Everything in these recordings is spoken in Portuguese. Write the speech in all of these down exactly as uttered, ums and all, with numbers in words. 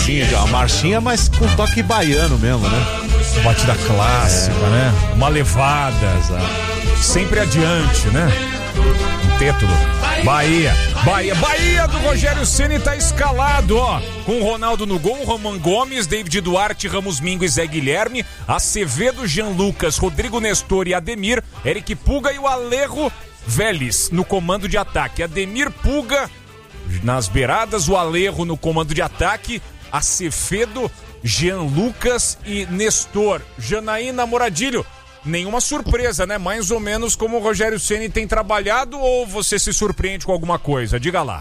marchinha, a marchinha, mas com toque baiano mesmo, né? Uma batida clássica, é. né? Uma levada. Exato. Sempre adiante, né? Um título. Bahia, Bahia, Bahia do Rogério Ceni tá escalado, ó. Com Ronaldo no gol, Roman Gomes, David Duarte, Ramos Mingo e Zé Guilherme, Acevedo, Jean Lucas, Rodrigo Nestor e Ademir, Eric Puga e o Alejo Vélez no comando de ataque. Ademir, Puga nas beiradas, o Alejo no comando de ataque, Acevedo, Jean Lucas e Nestor. Janaína Moradilho, nenhuma surpresa, né? Mais ou menos como o Rogério Ceni tem trabalhado, ou você se surpreende com alguma coisa? Diga lá.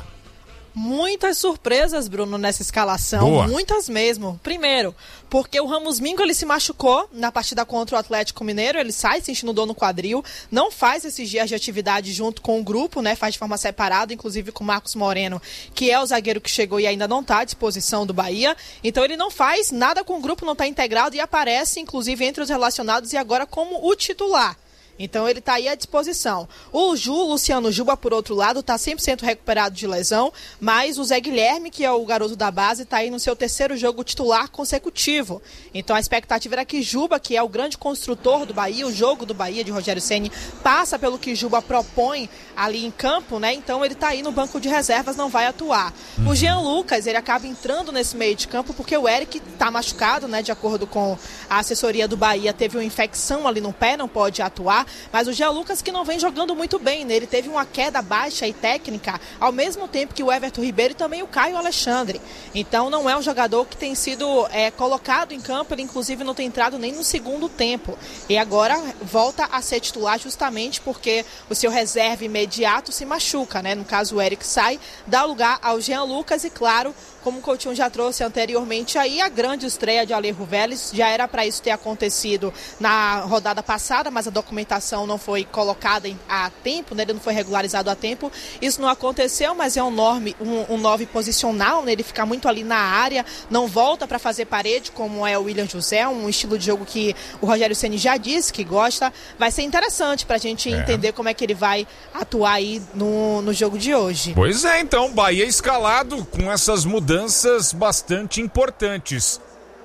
Muitas surpresas, Bruno, nessa escalação. Boa. Muitas mesmo. Primeiro, porque o Ramos Mingo, ele se machucou na partida contra o Atlético Mineiro. Ele sai sentindo dor no quadril. Não faz esses dias de atividade junto com o grupo, né? Faz de forma separada, inclusive com o Marcos Moreno, que é o zagueiro que chegou e ainda não está à disposição do Bahia. Então ele não faz nada com o grupo, não está integrado e aparece, inclusive, entre os relacionados e agora como o titular. Então ele está aí à disposição. O Ju, Luciano Juba, por outro lado, está cem por cento recuperado de lesão, mas o Zé Guilherme, que é o garoto da base, está aí no seu terceiro jogo titular consecutivo. Então a expectativa era que Juba, que é o grande construtor do Bahia, o jogo do Bahia de Rogério Ceni, passa pelo que Juba propõe ali em campo, né? Então ele está aí no banco de reservas, não vai atuar. O Jean Lucas, ele acaba entrando nesse meio de campo porque o Eric está machucado, né? De acordo com a assessoria do Bahia, teve uma infecção ali no pé, não pode atuar. Mas o Jean Lucas, que não vem jogando muito bem, né? Ele teve uma queda baixa e técnica, ao mesmo tempo que o Everton Ribeiro e também o Caio Alexandre. Então não é um jogador que tem sido é, colocado em campo, ele inclusive não tem entrado nem no segundo tempo. E agora volta a ser titular justamente porque o seu reserva imediato se machuca, né? No caso o Eric sai, dá lugar ao Jean Lucas e claro, como o Coutinho já trouxe anteriormente, aí a grande estreia de Alejo Vélez, já era para isso ter acontecido na rodada passada, mas a documentação não foi colocada em, a tempo, né? Ele não foi regularizado a tempo, isso não aconteceu, mas é um nove um, um nove posicional, né? Ele fica muito ali na área, não volta para fazer parede, como é o William José, um estilo de jogo que o Rogério Ceni já disse que gosta. Vai ser interessante para a gente é. entender como é que ele vai atuar aí no, no jogo de hoje. Pois é, então, Bahia escalado com essas mudanças bastante importantes.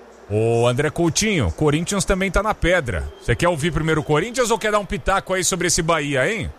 Ô André Coutinho, Corinthians também tá na pedra. Você quer ouvir primeiro o Corinthians ou quer dar um pitaco aí sobre esse Bahia, hein?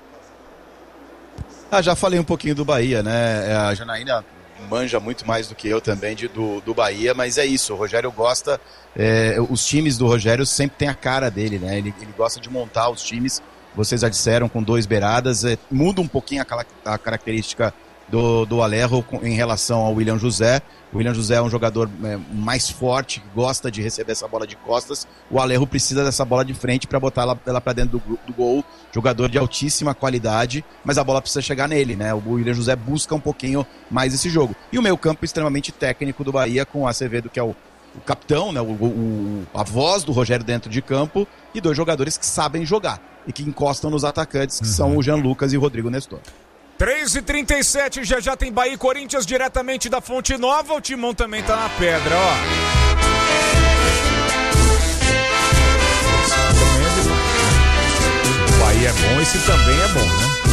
Ah, já falei um pouquinho do Bahia, né? A Janaína manja muito mais do que eu também de, do, do Bahia, mas é isso, o Rogério gosta, é, os times do Rogério sempre tem a cara dele, né? Ele, ele gosta de montar os times, vocês já disseram, com dois beiradas, é, muda um pouquinho a, a característica do, do Alejo em relação ao William José. O William José é um jogador é, mais forte, que gosta de receber essa bola de costas. O Alejo precisa dessa bola de frente para botar ela, ela para dentro do, do gol. Jogador de altíssima qualidade, mas a bola precisa chegar nele, né? O William José busca um pouquinho mais esse jogo. E o meio campo extremamente técnico do Bahia, com o Acevedo, que é o, o capitão, né? O, o, a voz do Rogério dentro de campo, e dois jogadores que sabem jogar e que encostam nos atacantes, que uhum. são o Jean Lucas e o Rodrigo Nestor. três e trinta e sete, já já tem Bahia e Corinthians diretamente da Fonte Nova. O Timão também tá na pedra, ó. O Bahia é bom, esse também é bom, né?